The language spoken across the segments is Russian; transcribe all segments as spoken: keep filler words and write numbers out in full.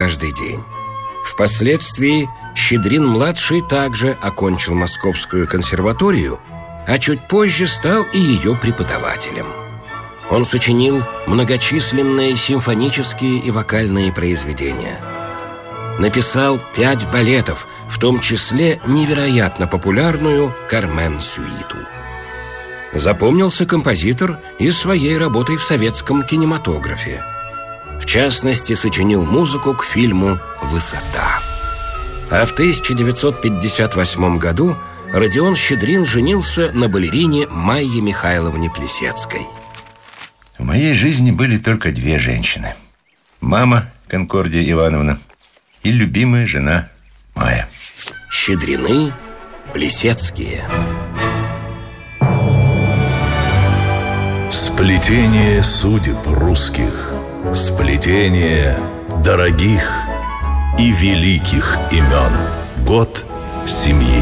каждый день. Впоследствии Щедрин-младший также окончил Московскую консерваторию, а чуть позже стал и ее преподавателем. Он сочинил многочисленные симфонические и вокальные произведения. Написал пять балетов, в том числе невероятно популярную «Кармен-сюиту». Запомнился композитор и своей работой в советском кинематографе. В частности, сочинил музыку к фильму «Высота». А в тысяча девятьсот пятьдесят восьмом году Родион Щедрин женился на балерине Майе Михайловне Плесецкой. В моей жизни были только две женщины. Мама Конкордия Ивановна и любимая жена Майя. Щедрины, Плесецкие. Сплетение судеб русских, сплетение дорогих и великих имен. Год семьи.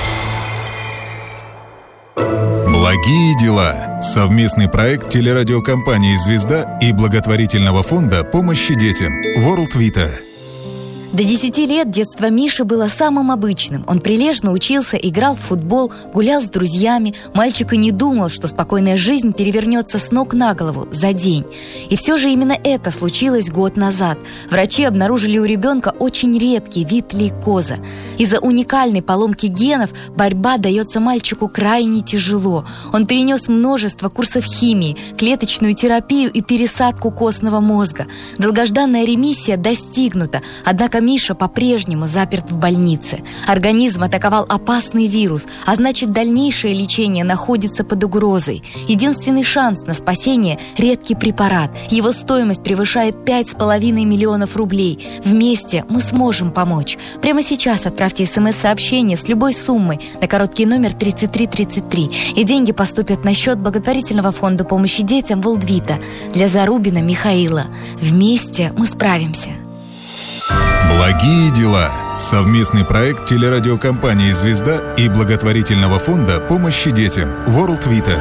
Благие дела. Совместный проект телерадиокомпании «Звезда» и благотворительного фонда помощи детям World Vita. До десяти лет детство Миши было самым обычным. Он прилежно учился, играл в футбол, гулял с друзьями. Мальчик и не думал, что спокойная жизнь перевернется с ног на голову за день. И все же именно это случилось год назад. Врачи обнаружили у ребенка очень редкий вид лейкоза. Из-за уникальной поломки генов борьба дается мальчику крайне тяжело. Он перенес множество курсов химии, клеточную терапию и пересадку костного мозга. Долгожданная ремиссия достигнута, однако Миша по-прежнему заперт в больнице. Организм атаковал опасный вирус, а значит, дальнейшее лечение находится под угрозой. Единственный шанс на спасение – редкий препарат. Его стоимость превышает пять с половиной миллионов рублей. Вместе мы сможем помочь. Прямо сейчас отправьте смс-сообщение с любой суммой на короткий номер тридцать три тридцать три, и деньги поступят на счет благотворительного фонда помощи детям World Vita для Зарубина Михаила. Вместе мы справимся. Благие дела. Совместный проект телерадиокомпании «Звезда» и благотворительного фонда помощи детям World Vita.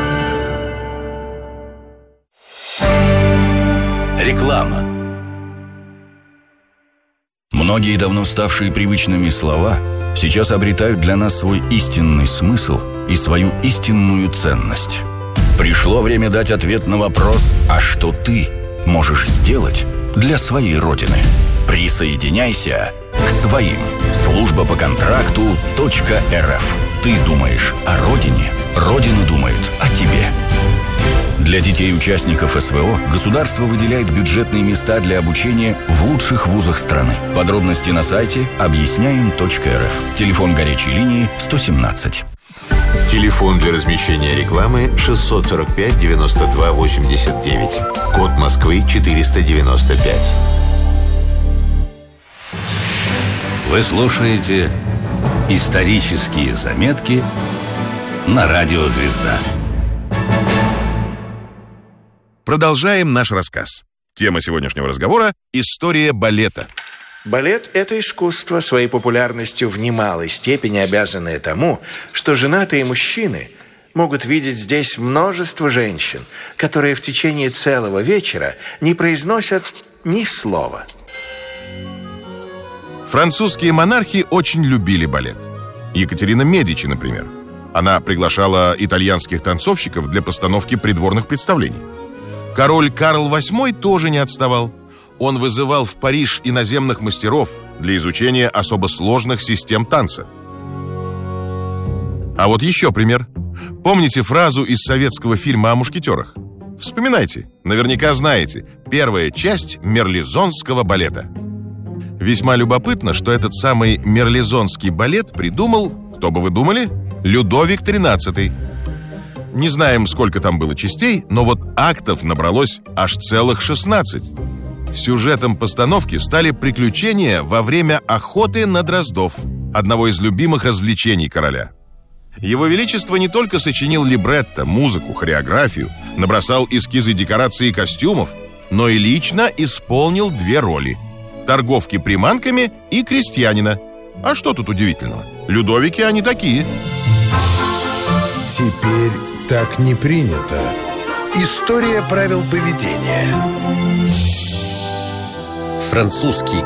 Реклама. Многие давно ставшие привычными слова сейчас обретают для нас свой истинный смысл и свою истинную ценность. Пришло время дать ответ на вопрос: а что ты можешь сделать для своей родины? Присоединяйся к своим. Служба по контракту .рф. Ты думаешь о родине, Родина думает о тебе. Для детей-участников СВО государство выделяет бюджетные места для обучения в лучших вузах страны. Подробности на сайте объясняем точка эр эф. Телефон горячей линии сто семнадцать. Телефон для размещения рекламы шестьсот сорок пять девяносто два восемьдесят девять. Код Москвы четыреста девяносто пять. Вы слушаете исторические заметки на радио «Звезда». Продолжаем наш рассказ. Тема сегодняшнего разговора – история балета. Балет – это искусство, своей популярностью в немалой степени обязанное тому, что женатые мужчины могут видеть здесь множество женщин, которые в течение целого вечера не произносят ни слова. Французские монархи очень любили балет. Екатерина Медичи, например. Она приглашала итальянских танцовщиков для постановки придворных представлений. Король Карл восьмой тоже не отставал. Он вызывал в Париж иноземных мастеров для изучения особо сложных систем танца. А вот еще пример. Помните фразу из советского фильма о мушкетерах? Вспоминайте, наверняка знаете. Первая часть мерлезонского балета. Весьма любопытно, что этот самый мерлезонский балет придумал, кто бы вы думали, Людовик тринадцатый. Не знаем, сколько там было частей, но вот актов набралось аж целых шестнадцать. Сюжетом постановки стали приключения во время охоты на дроздов, одного из любимых развлечений короля. Его Величество не только сочинил либретто, музыку, хореографию, набросал эскизы декораций и костюмов, но и лично исполнил две роли – торговки приманками и крестьянина. А что тут удивительного? Людовики они такие. Теперь так не принято. История правил поведения. Французский